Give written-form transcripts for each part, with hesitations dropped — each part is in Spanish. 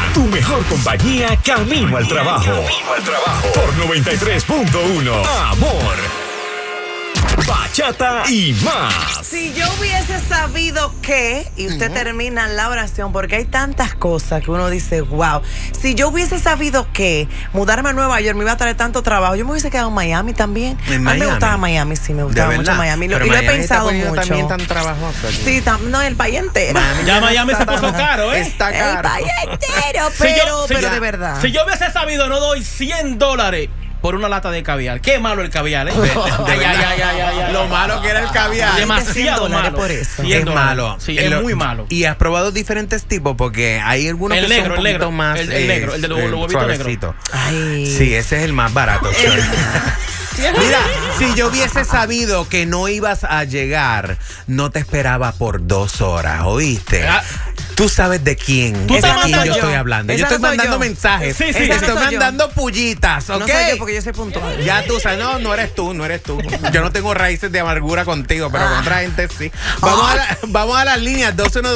Tu mejor compañía camino al trabajo. Por 93.1. Amor, bachata y más. Si yo hubiese sabido que, y usted termina la oración, porque hay tantas cosas que uno dice, wow. Si yo hubiese sabido que mudarme a Nueva York me iba a traer tanto trabajo, yo me hubiese quedado en Miami también. ¿En A mí Miami? me gustaba Miami, sí, me gustaba mucho Miami. Pero y lo he Miami pensado está mucho. también tan trabajoso aquí. Sí, no, el país entero. Ya Miami se puso caro, ¿eh? Está El caro. país entero, Si yo- pero de verdad. Si yo hubiese sabido, no doy $100 por una lata de caviar. Qué malo el caviar, ¿eh? verdad. Lo malo que era el caviar. Demasiado $100 malo. por eso. Es malo. Sí, es muy malo. Y has probado diferentes tipos porque hay algunos El que negro, son un el negro, poquito más el negro, el de los huevitos suavecito. Ay. Sí, ese es el más barato. Mira, si yo hubiese sabido que no ibas a llegar, no te esperaba por 2 horas, ¿oíste? Tú sabes de quién. Tú Es de estás quién yo mandando- estoy hablando. Yo Esa estoy no soy mandando yo. mensajes. Sí, sí. Te Esa estoy no soy yo. mandando pullitas, ¿ok? No soy yo porque yo soy puntual. Ya tú sabes, no eres tú. Yo no tengo raíces de amargura contigo, pero con otra gente sí. Vamos a las líneas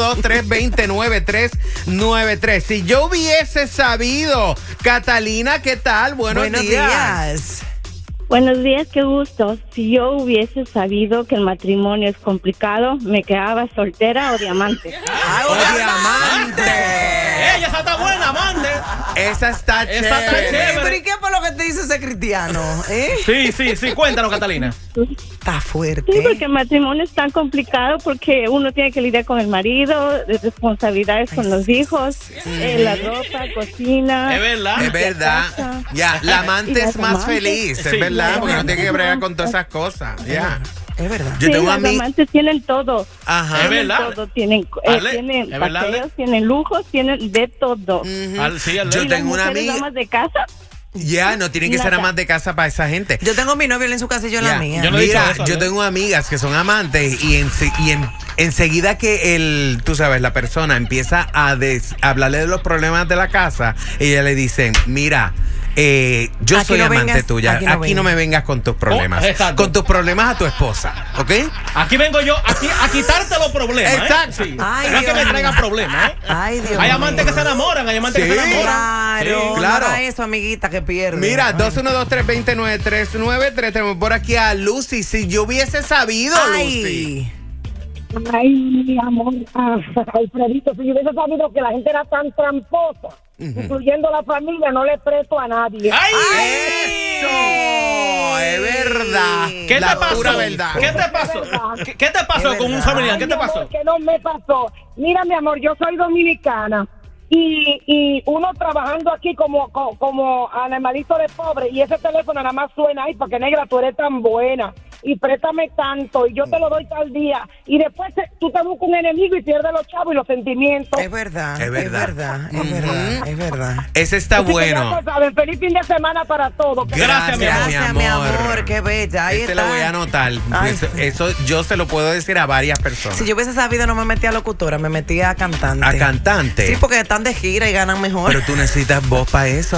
212-320-9393. Si yo hubiese sabido, Catalina, ¿qué tal? Buenos días. Buenos días, qué gusto. Si yo hubiese sabido que el matrimonio es complicado, me quedaba soltera o diamante. Ay, ¡Oh, diamante! ¡Ella está buena, amante! Esa está Esa está chévere. chévere. Pero ¿y qué por lo que te dice ese cristiano? Sí. Cuéntanos, Catalina. Está fuerte. Sí, porque el matrimonio es tan complicado porque uno tiene que lidiar con el marido, de responsabilidades con los hijos, la ropa, cocina. Es verdad. Es verdad. casa. Ya, la amante Y es las más amantes. feliz, es Sí. verdad, porque no tiene que bregar con todas esas cosas. Ya. Es verdad. Yo Sí, tengo las amigos. amantes tienen todo. Ajá. Es Tienen verdad. todo. Tienen, Ale, tienen es verdad, paseos, Ale. tienen lujos, tienen de todo. Sí, al Yo Y las tengo una mujeres amiga. amas de casa. Ya, no tienen que ser Nada. amas de casa para esa gente. Yo tengo mi novio en su casa y yo Ya. la mía. Yo no he dicho Mira, eso, yo ¿eh? tengo amigas que son amantes y enseguida que tú sabes, la persona empieza a hablarle de los problemas de la casa, ella le dice, mira, yo Aquí soy no amante vengas, tuya, aquí aquí no no me vengas con tus problemas, exacto. con tus problemas a tu esposa, ¿ok? Aquí vengo yo a quitarte los problemas. Exacto. Sí. Ay, No es que Dios me mío. traigan problemas, ¿eh? Ay, Dios Hay amantes mío. que se enamoran, hay amantes que se Sí. enamoran. Claro, Sí. Claro. No haga eso, amiguita, que pierde. Mira, 212-320-9393, tenemos por aquí a Lucy. Si yo hubiese sabido, Lucy. Ay. Ay, mi amor, Alfredito, si yo hubiese sabido que la gente era tan tramposa, incluyendo la familia, no le presto a nadie. ¡Ay! ¡Eso! Es verdad. ¿Qué La te pasó? pura verdad. ¿Qué te pasó? ¿Qué te pasó Es con un verdad. familiar? ¿Qué Ay, te mi amor, pasó? que no me pasó. Mira, mi amor, yo soy dominicana y uno trabajando aquí como animalito de pobre y ese teléfono nada más suena ahí porque negra, tú eres tan buena y préstame tanto y yo te lo doy tal día y después tú te buscas un enemigo y pierdes los chavos y los sentimientos. Es verdad, Es verdad. es verdad. Ese está Así que bueno. ya saben, feliz fin de semana para todos. Gracias, mi amor. Gracias, mi amor, qué bella. Ahí Este está. lo voy a anotar. Ay, Eso yo se lo puedo decir a varias personas. Si yo hubiese sabido, no me metía a locutora, me metía a cantante. A cantante. Sí, porque están de gira y ganan mejor. Pero tú necesitas voz para eso.